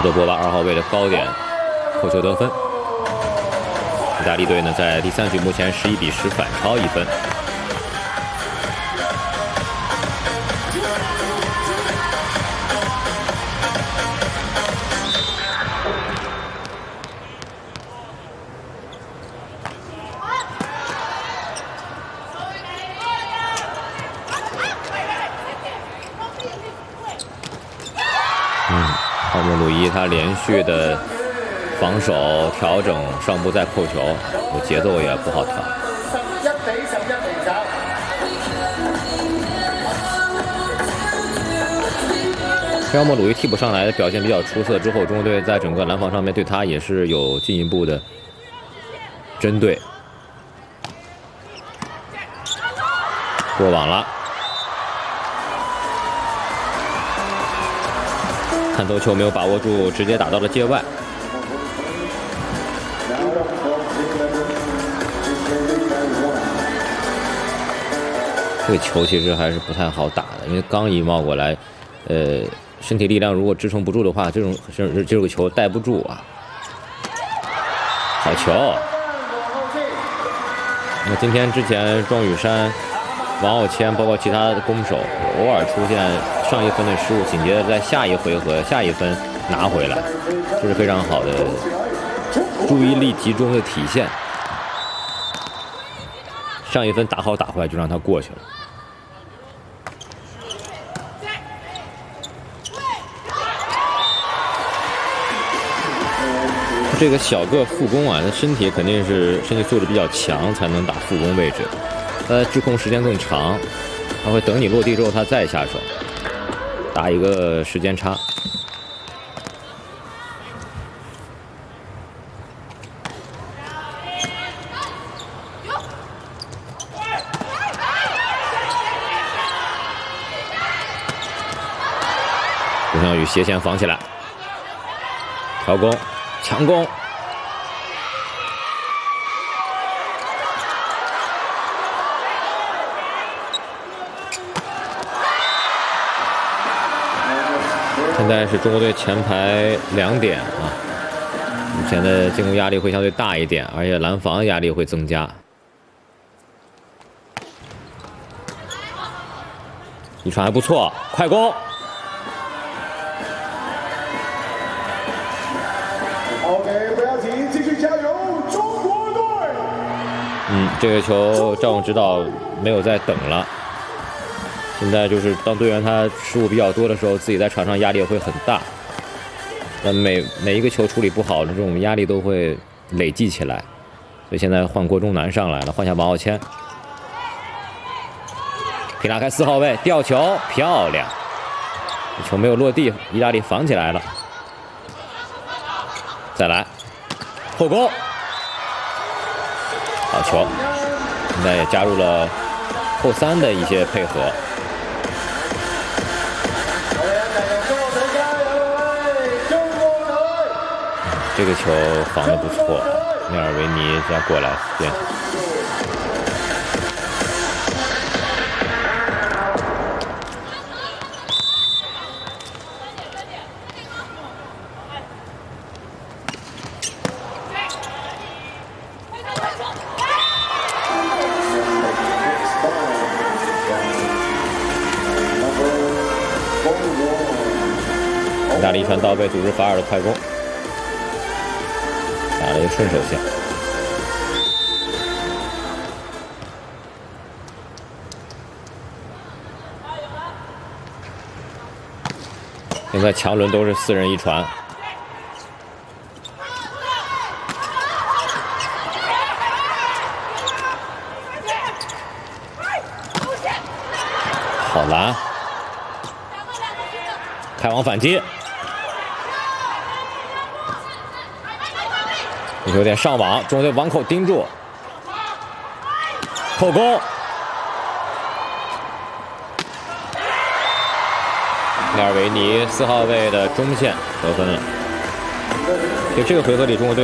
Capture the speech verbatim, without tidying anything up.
德波巴二号位的高点扣球得分。意大利队呢，在第三局目前十一比十反超一分。嗯，奥莫鲁伊他连续的防守调整，上步再扣球，有节奏也不好调。这奥莫鲁伊替补上来的表现比较出色，之后中国队在整个拦防上面对他也是有进一步的针对。过网了。 看头球没有把握住，直接打到了界外。这个球其实还是不太好打的，因为刚一冒过来，呃，身体力量如果支撑不住的话，这种这这个球带不住啊。好球！那今天之前庄宇珊、王傲谦，包括其他的攻手，偶尔出现上一分的失误，紧接着在下一回合下一分拿回来，这是非常好的注意力集中的体现。上一分打好打坏就让他过去了。这个小个副攻啊，他身体肯定是身体素质比较强，才能打副攻位置。他的制控时间更长，他会等你落地之后他再下手，打一个时间差。顾翔宇斜线防起来，调攻，强攻。 现在是中国队前排两点啊，目前的进攻压力会相对大一点，而且拦防压力会增加。一传还不错，快攻！ OK， 不要急，继续加油，中国队！ 嗯，这个球赵勇指导没有再等了。现在就是当队员他失误比较多的时候，自己在场上压力也会很大。那每每一个球处理不好的这种压力都会累积起来。所以现在换郭忠南上来了，换下王傲谦，可以拉开四号位吊球，漂亮！球没有落地，意大利防起来了。 再来，后攻，好球！现在也加入了后三的一些配合。这个球防得不错，内尔维尼再过来边。意大利一传到位，组织法尔的快攻，打了一个顺手线。现在强轮都是四人一传，好拦，开网反击。 有点上网，中国队网口盯住，后攻，内尔维尼四号位的中线得分了。就这个回合里，中国队。